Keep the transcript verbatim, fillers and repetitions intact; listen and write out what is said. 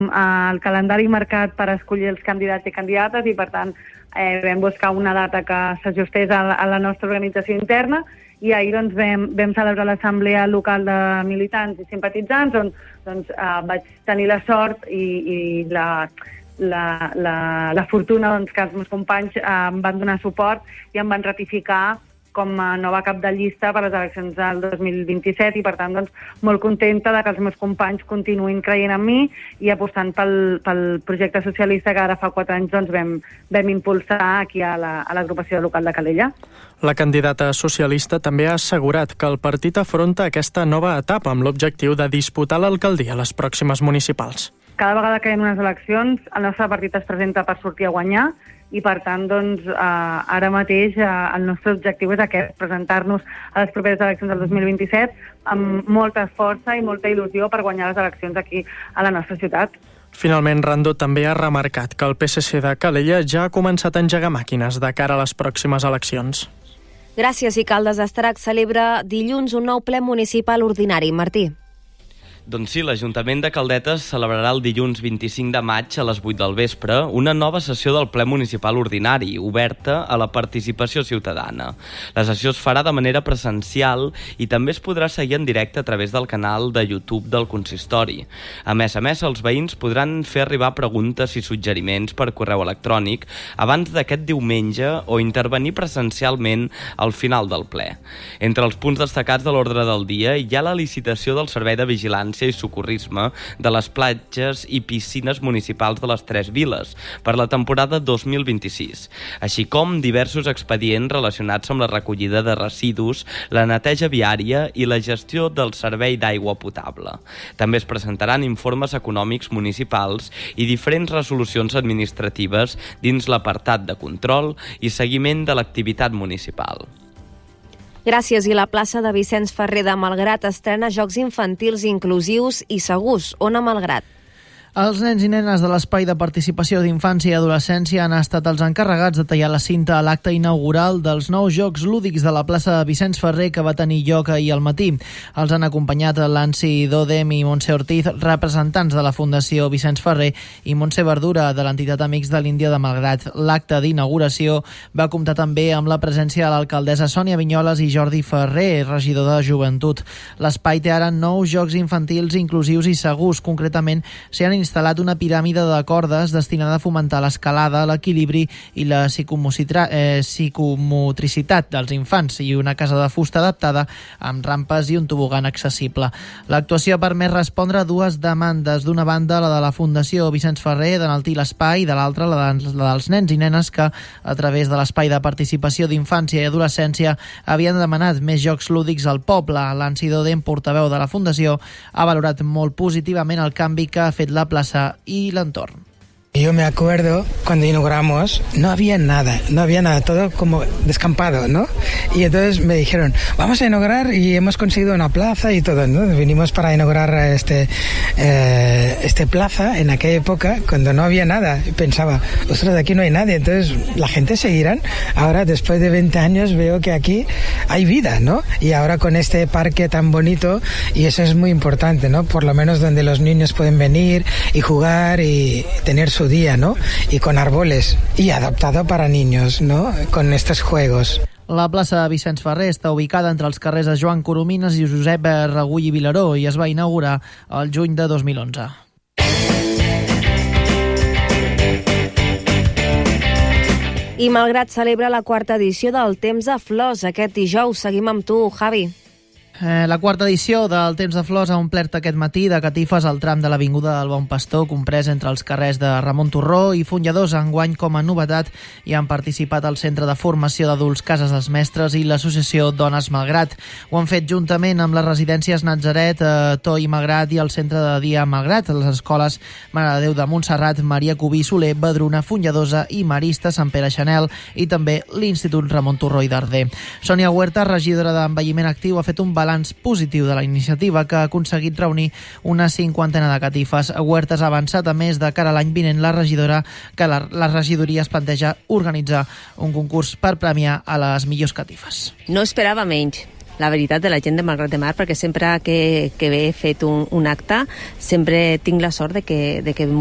el calendari marcat per escollir els candidats i candidates i, per tant, eh, vam buscar una data que s'ajustés a, a la nostra organització interna i ahir doncs, vam, vam celebrar l'assemblea local de militants i simpatitzants on doncs, eh, vaig tenir la sort i, i la, la, la, la fortuna doncs, que els meus companys eh, em van donar suport i em van ratificar com a nova cap de llista per a les eleccions del dos mil vint-i-set i, per tant, doncs, molt contenta de que els meus companys continuïn creient en mi i apostant pel, pel projecte socialista que ara fa quatre anys doncs, vam, vam impulsar aquí a la, a l'agrupació local de Calella. La candidata socialista també ha assegurat que el partit afronta aquesta nova etapa amb l'objectiu de disputar l'alcaldia a les pròximes municipals. Cada vegada que hi ha unes eleccions, el nostre partit es presenta per sortir a guanyar i, per tant, doncs, eh, ara mateix eh, el nostre objectiu és aquest, presentar-nos a les properes eleccions del dos mil vint-i-set amb molta força i molta il·lusió per guanyar les eleccions aquí a la nostra ciutat. Finalment, Rando també ha remarcat que el P S C de Calella ja ha començat a engegar màquines de cara a les pròximes eleccions. Gràcies. I Caldes d'Estrac celebra dilluns un nou ple municipal ordinari. Martí. Doncs sí, l'Ajuntament de Caldetes celebrarà el dilluns vint-i-cinc de maig a les vuit del vespre una nova sessió del ple municipal ordinari, oberta a la participació ciutadana. La sessió es farà de manera presencial i també es podrà seguir en directe a través del canal de YouTube del consistori. A més a més, els veïns podran fer arribar preguntes i suggeriments per correu electrònic abans d'aquest diumenge o intervenir presencialment al final del ple. Entre els punts destacats de l'ordre del dia hi ha la licitació del Servei de Vigilància i Socorrisme de les platges i piscines municipals de les Tres Viles per la temporada dos mil vint-i-sis, així com diversos expedients relacionats amb la recollida de residus, la neteja viària i la gestió del servei d'aigua potable. També es presentaran informes econòmics municipals i diferents resolucions administratives dins l'apartat de control i seguiment de l'activitat municipal. Gràcies. I la plaça de Vicenç Ferrer de Malgrat estrena jocs infantils inclusius i segurs. Ona Malgrat. Els nens i nenes de l'Espai de Participació d'Infància i Adolescència han estat els encarregats de tallar la cinta a l'acte inaugural dels nous Jocs Lúdics de la plaça de Vicenç Ferrer que va tenir lloc ahir al matí. Els han acompanyat Lancy Dodem i Montse Ortiz, representants de la Fundació Vicenç Ferrer, i Montse Verdura, de l'entitat Amics de l'Índia de Malgrat. L'acte d'inauguració va comptar també amb la presència de l'alcaldessa Sònia Vinyoles i Jordi Ferrer, regidor de Joventut. L'espai té ara nous jocs infantils inclusius i segurs. Concretament, s'hi han instal·lat una piràmide de cordes destinada a fomentar l'escalada, l'equilibri i la eh, psicomotricitat dels infants i una casa de fusta adaptada amb rampes i un tobogan accessible. L'actuació ha permès respondre a dues demandes. D'una banda, la de la Fundació Vicenç Ferrer d'enaltir l'espai, i de l'altra, la, de, la dels nens i nenes que, a través de l'Espai de Participació d'Infància i Adolescència, havien demanat més jocs lúdics al poble. Lancy Dodem, portaveu de la Fundació, ha valorat molt positivament el canvi que ha fet la plaza y el entorno. Yo me acuerdo cuando inauguramos, no había nada, no había nada, todo como descampado, ¿no? Y entonces me dijeron, vamos a inaugurar y hemos conseguido una plaza y todo, ¿no? Vinimos para inaugurar este, eh, este plaza en aquella época cuando no había nada. Y pensaba, ostras, de aquí no hay nadie, entonces la gente seguirán. Ahora, después de veinte años, veo que aquí hay vida, ¿no? Y ahora con este parque tan bonito, y eso es muy importante, ¿no? Por lo menos donde los niños pueden venir y jugar y tener su día, ¿no? Y con árboles y adaptado para niños, ¿no? Con estos juegos. La plaça Vicenç Ferrer està ubicada entre els carrers de Joan Coromines i Josep Regull i Vilaró i es va inaugurar el juny de dos mil onze. I Malgrat celebra la quarta edició del Temps de Flors. Aquest dijous seguim amb tu, Javi. Eh, la quarta edició del Temps de Flors ha omplert aquest matí de catifes al tram de l'Avinguda del Bon Pastor, comprès entre els carrers de Ramon Torró i Fonlladors. Enguany, com a novetat, hi han participat el Centre de Formació d'Adults Cases dels Mestres i l'Associació Dones Malgrat. Ho han fet juntament amb les residències Natzaret, eh, Toi Malgrat i el Centre de Dia Malgrat, les escoles Mare de Déu de Montserrat, Maria Cubí Soler, Badruna, Fonlladosa i Marista, Sant Pere Xanel, i també l'Institut Ramon Torró i Darder. Sònia Huerta, regidora d'Envelliment Actiu, ha fet un balanç positiu de la iniciativa, que ha aconseguit reunir una cinquantena de catifes. Huertas ha avançat, a més, de cara a l'any vinent, la regidora que la, la regidoria es planteja organitzar un concurs per premiar a les millors catifes. No esperava menys. la veritat, de la gent de Malgrat de Mar, perquè sempre que, que he fet un, un acte sempre tinc la sort de que, de que